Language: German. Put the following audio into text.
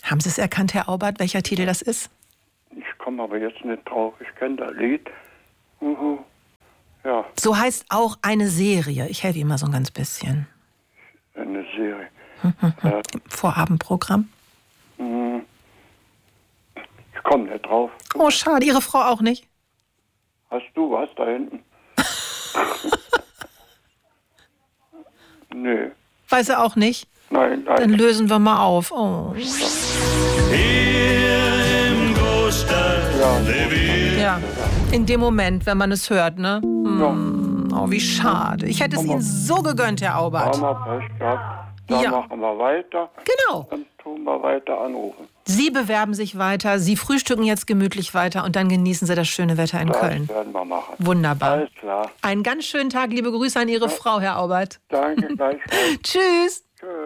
Haben Sie es erkannt, Herr Aubert, welcher Titel das ist? Ich komme aber jetzt nicht drauf. Ich kenne das Lied. Ja. So heißt auch eine Serie. Ich helfe Ihnen mal so ein ganz bisschen. Eine Serie. Im Vorabendprogramm. Ich komme nicht drauf. Oh, schade. Ihre Frau auch nicht? Hast du was da hinten? Nee. Weiß er auch nicht? Nein. Dann lösen wir mal auf. Oh. Hier im Großstadt lebe ich. Ja, in dem Moment, wenn man es hört, ne? Oh, wie schade. Ich hätte es Ihnen so gegönnt, Herr Aubert. Haben wir Pech gehabt. Dann Ja. machen wir weiter. Genau. Dann tun wir weiter anrufen. Sie bewerben sich weiter, Sie frühstücken jetzt gemütlich weiter und dann genießen Sie das schöne Wetter in Köln. Das werden wir machen. Wunderbar. Alles klar. Einen ganz schönen Tag. Liebe Grüße an Ihre Frau, Herr Aubert. Danke, gleichfalls. Tschüss.